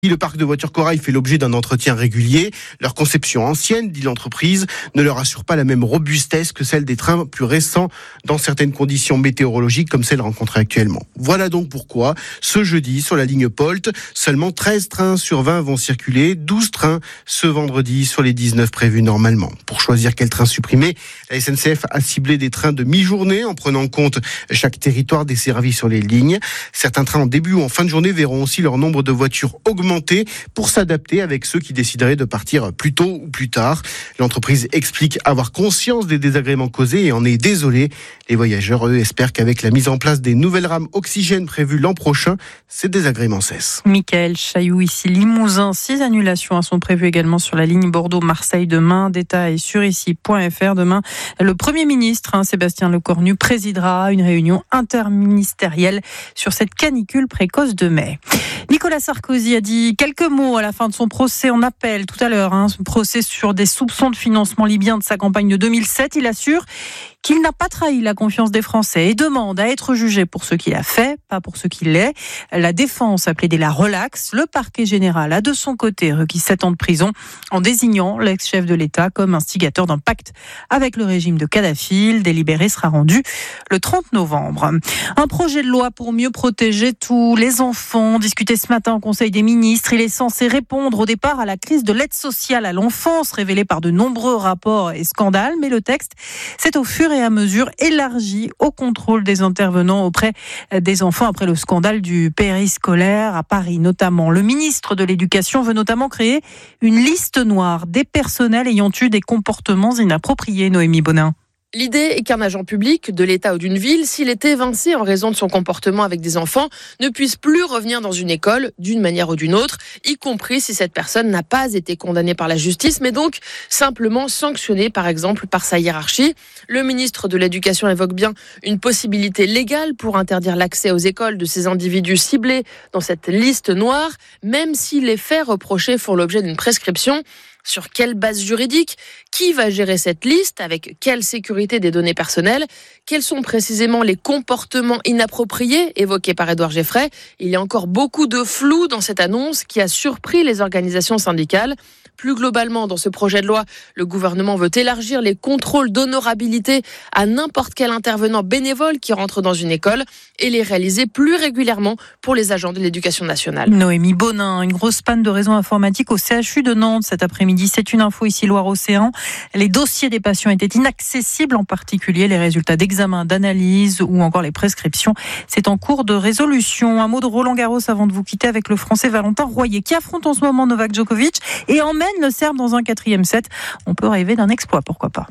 Le parc de voitures Corail fait l'objet d'un entretien régulier. Leur conception ancienne, dit l'entreprise, ne leur assure pas la même robustesse que celle des trains plus récents dans certaines conditions météorologiques comme celles rencontrées actuellement. Voilà donc pourquoi, ce jeudi, sur la ligne Polt, seulement 13 trains sur 20 vont circuler, 12 trains ce vendredi sur les 19 prévus normalement. Pour choisir quel train supprimer, la SNCF a ciblé des trains de mi-journée en prenant en compte chaque territoire desservi sur les lignes. Certains trains en début ou en fin de journée verront aussi leur nombre de voitures augmenter pour s'adapter avec ceux qui décideraient de partir plus tôt ou plus tard. L'entreprise explique avoir conscience des désagréments causés et en est désolée. Les voyageurs, eux, espèrent qu'avec la mise en place des nouvelles rames oxygène prévues l'an prochain, ces désagréments cessent. Michael Chailloux, ici Limousin. 6 annulations sont prévues également sur la ligne Bordeaux-Marseille demain. Détails sur ici.fr. Demain, le Premier ministre, Sébastien Lecornu, présidera une réunion interministérielle sur cette canicule précoce de mai. Nicolas Sarkozy a dit quelques mots à la fin de son procès en appel tout à l'heure. Ce procès sur des soupçons de financement libyen de sa campagne de 2007. Il assure qu'il n'a pas trahi la confiance des Français et demande à être jugé pour ce qu'il a fait, pas pour ce qu'il est. La défense a plaidé la relaxe. Le parquet général a de son côté requis 7 ans de prison en désignant l'ex-chef de l'État comme instigateur d'un pacte avec le régime de Kadhafi. Le délibéré sera rendu le 30 novembre. Un projet de loi pour mieux protéger tous les enfants, discuté ce matin au Conseil des ministres. Il est censé répondre au départ à la crise de l'aide sociale à l'enfance révélée par de nombreux rapports et scandales. Mais le texte, c'est au fur et à mesure élargi au contrôle des intervenants auprès des enfants après le scandale du périscolaire à Paris notamment. Le ministre de l'Éducation veut notamment créer une liste noire des personnels ayant eu des comportements inappropriés. Noémie Bonin. L'idée est qu'un agent public de l'État ou d'une ville, s'il est évincé en raison de son comportement avec des enfants, ne puisse plus revenir dans une école d'une manière ou d'une autre, y compris si cette personne n'a pas été condamnée par la justice, mais donc simplement sanctionnée, par exemple, par sa hiérarchie. Le ministre de l'Éducation évoque bien une possibilité légale pour interdire l'accès aux écoles de ces individus ciblés dans cette liste noire, même si les faits reprochés font l'objet d'une prescription. Sur quelle base juridique ? Qui va gérer cette liste ? Avec quelle sécurité des données personnelles ? Quels sont précisément les comportements inappropriés évoqués par Édouard Geffray ? Il y a encore beaucoup de flou dans cette annonce qui a surpris les organisations syndicales. Plus globalement, dans ce projet de loi, le gouvernement veut élargir les contrôles d'honorabilité à n'importe quel intervenant bénévole qui rentre dans une école et les réaliser plus régulièrement pour les agents de l'éducation nationale. Noémie Bonin, une grosse panne de réseau informatique au CHU de Nantes cet après-midi. C'est une info ici Loire-Océan. Les dossiers des patients étaient inaccessibles, en particulier les résultats d'examen, d'analyse ou encore les prescriptions. C'est en cours de résolution. Un mot de Roland Garros avant de vous quitter avec le Français Valentin Royer qui affronte en ce moment Novak Djokovic et emmène le Serbe dans un 4e set. On peut rêver d'un exploit, pourquoi pas.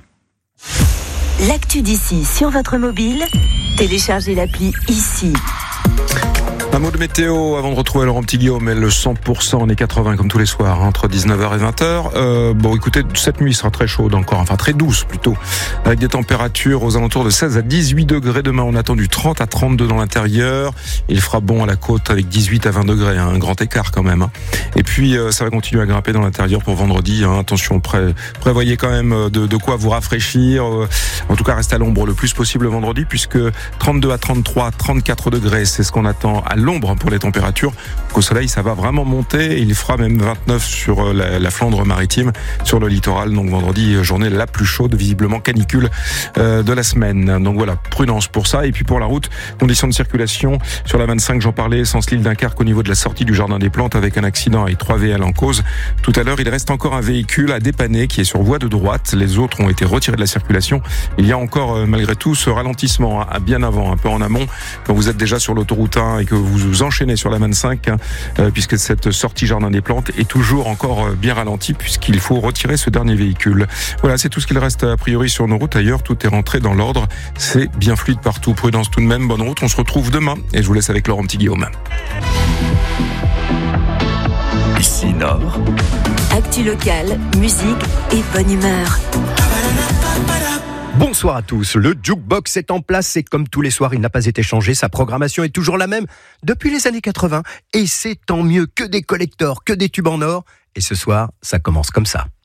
L'actu d'ici sur votre mobile, téléchargez l'appli ici. Un mot de météo avant de retrouver Laurent Petit-Guillaume et le 100% on est 80 comme tous les soirs entre 19h et 20h. Bon écoutez, cette nuit sera très chaude encore, enfin très douce plutôt, avec des températures aux alentours de 16 à 18 degrés. Demain on attend du 30 à 32 dans l'intérieur. Il fera bon à la côte avec 18 à 20 degrés, un grand écart quand même. Et puis ça va continuer à grimper dans l'intérieur pour vendredi. Attention, prévoyez quand même de quoi vous rafraîchir. En tout cas restez à l'ombre le plus possible vendredi puisque 32 à 33, 34 degrés c'est ce qu'on attend à l'ombre pour les températures. Au soleil, ça va vraiment monter. Il fera même 29 sur la Flandre maritime, sur le littoral. Donc vendredi, journée la plus chaude, visiblement canicule de la semaine. Donc voilà, prudence pour ça. Et puis pour la route, conditions de circulation sur la 25, j'en parlais, sens Lille-Dunkerque au niveau de la sortie du Jardin des Plantes avec un accident avec 3 VL en cause. Tout à l'heure, il reste encore un véhicule à dépanner qui est sur voie de droite. Les autres ont été retirés de la circulation. Il y a encore malgré tout ce ralentissement bien avant, un peu en amont, quand vous êtes déjà sur l'autoroute 1 et que vous enchaînez sur la 25, puisque cette sortie Jardin des Plantes est toujours encore bien ralentie, puisqu'il faut retirer ce dernier véhicule. Voilà, c'est tout ce qu'il reste a priori sur nos routes. Ailleurs, tout est rentré dans l'ordre. C'est bien fluide partout. Prudence tout de même, bonne route. On se retrouve demain et je vous laisse avec Laurent Petit-Guillaume. Ici Nord. Actu locale, musique et bonne humeur. Bonsoir à tous, le Jukebox est en place et comme tous les soirs, il n'a pas été changé, sa programmation est toujours la même depuis les années 80 et c'est tant mieux, que des collectors, que des tubes en or et ce soir, ça commence comme ça.